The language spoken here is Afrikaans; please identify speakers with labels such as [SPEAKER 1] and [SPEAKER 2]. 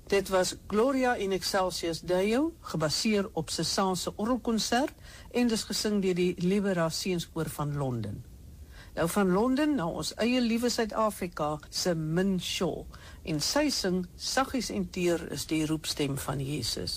[SPEAKER 1] Dit was Gloria in Excelsis Deo, gebaseer op Cézanne orgelkonsert en dis gesing deur die Libera Seunskoor van Londen. Nou van Londen na ons eie liewe Suid-Afrika se Min Shaw en sy sing Saggies en teer is die roepstem van Jesus.